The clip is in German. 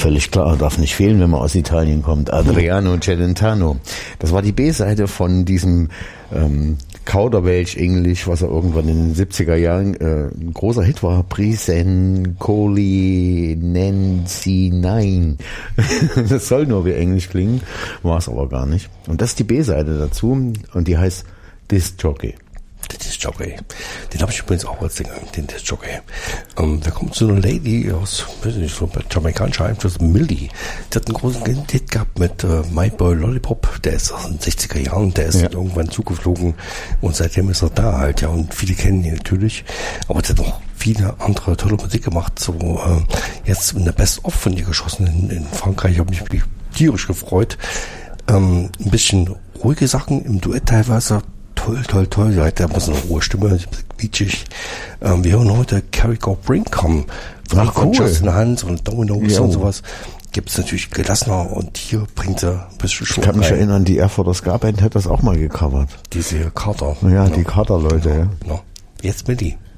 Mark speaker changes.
Speaker 1: völlig klar, darf nicht fehlen, wenn man aus Italien kommt. Adriano Celentano. Das war die B-Seite von diesem Kauderwelsch-Englisch, was er irgendwann in den 70er Jahren ein großer Hit war. Prisen Coli Nancy Nein. Das soll nur wie Englisch klingen, war es aber gar nicht. Und das ist die B-Seite dazu und die heißt Disc Jockey.
Speaker 2: Der Disc Jockey. Den habe ich übrigens auch als Sänger, den Disc Jockey. Wir kommen zu einer Lady aus, weiß nicht, so jamaikanischer Einfluss, Millie. Die hat einen großen Hit gehabt mit My Boy Lollipop. Der ist aus den 60er Jahren, der ist irgendwann zugeflogen und seitdem ist er da halt, ja. Und viele kennen ihn natürlich. Aber der hat noch viele andere tolle Musik gemacht. So jetzt in der Best-of von ihr geschossen in Frankreich. Ich habe mich tierisch gefreut. Ein bisschen ruhige Sachen im Duett teilweise. Toll. Ja, der muss eine hohe Stimme, quietschig. Wir hören heute Carrie Go Brink kommen. Von Justin Hans und Dominoes und sowas. Gibt's natürlich gelassener und hier bringt sie ein bisschen Schwung.
Speaker 1: Ich kann mich erinnern, die Erfurter Ska-Band hat das auch mal gecovert.
Speaker 2: Diese Carter.
Speaker 1: Ja, die Carter-Leute,
Speaker 2: ja. Jetzt Millie.